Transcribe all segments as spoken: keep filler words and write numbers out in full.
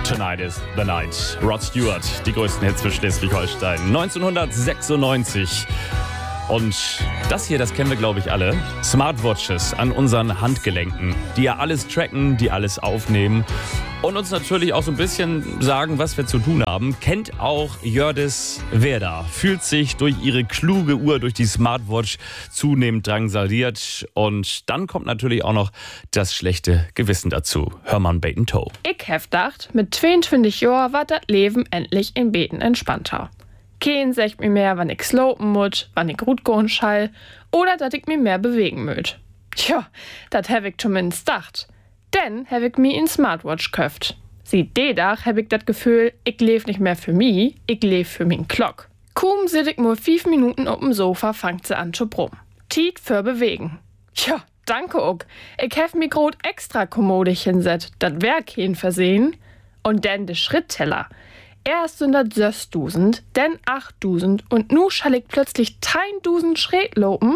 Tonight is the Night. Rod Stewart, die größten Hits für Schleswig-Holstein. neunzehnhundertsechsundneunzig. Und das hier, das kennen wir, glaube ich, alle. Smartwatches an unseren Handgelenken, die ja alles tracken, die alles aufnehmen und uns natürlich auch so ein bisschen sagen, was wir zu tun haben. Kennt auch Jördis Werder. Fühlt sich durch ihre kluge Uhr, durch die Smartwatch zunehmend drangsaliert. Und dann kommt natürlich auch noch das schlechte Gewissen dazu. Hör mal Beten Toe. Ich hab gedacht, mit zweiundzwanzig Jahren war das Leben endlich in Beten entspannter. Kein sagt mir mehr, wann ich slopen muss, wann ich gut gehen schall oder dass ich mir mehr bewegen möt. Tja, das hab ich zumindest gedacht. Denn hab ich mir in Smartwatch köft. Sieht de Dach hab ich das Gefühl, ich leb nicht mehr für mi, ich leb für min Glock. Kaum sit ich nur fünf Minuten auf dem Sofa, fangt sie an zu brummen. Tiet für bewegen. Tja, danke ook. Ich hab mi grot extra kommodig hinset, dat wär kein Versehen. Und denn de Schrittteller. Erst sind das sechstausend, dann achttausend und nu schall ich plötzlich tausend Schritt lopen.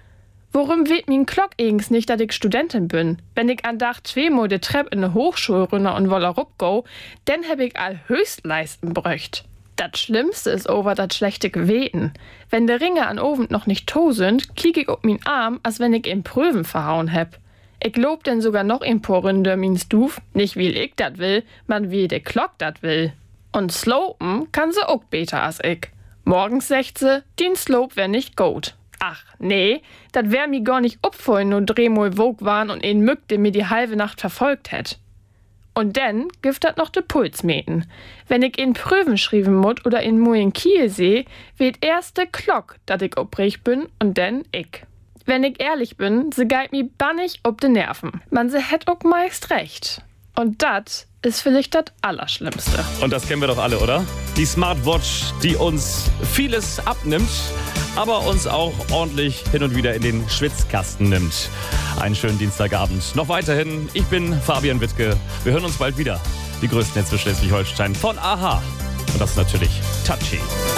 Worum weht min Glock eigens nicht, dass ich Studentin bin? Wenn ich an Dach zweimal de Trepp in ne Hochschule runter und wolle rupgo, dann hab ich all Höchstleisten bröcht. Das Schlimmste ist over dat schlechte Geweten. Wenn de Ringe an Oven noch nicht to sind, kiek ich ob min Arm, als wenn ich in Prüven verhauen heb. Ich lob denn sogar noch in paar Runde min Stuf, nicht wie ich dat will, man wie de Glock dat will. Und slopen kann sie auch besser als ich. Morgens sagt sie, den Slope wär nicht gut. Ach, nee, dat wär mi gar nicht opfallen, nur drehmal wog waren und ein Mück, der mir die halbe Nacht verfolgt hätt. Und dann gibt dat noch de Puls meten. Wenn ich in Prüven schrieben mut oder in Muin Kiel seh, wird erst de Glock, dat ich oprich bin und dann ich. Wenn ich ehrlich bin, se geit mi bannig ob de Nerven. Man se hätt auch meist recht. Und dat ist vielleicht das Allerschlimmste. Und das kennen wir doch alle, oder? Die Smartwatch, die uns vieles abnimmt, aber uns auch ordentlich hin und wieder in den Schwitzkasten nimmt. Einen schönen Dienstagabend. Noch weiterhin, ich bin Fabian Wittke. Wir hören uns bald wieder. Die größten Hits für Schleswig-Holstein von Aha. Und das ist natürlich Touchy.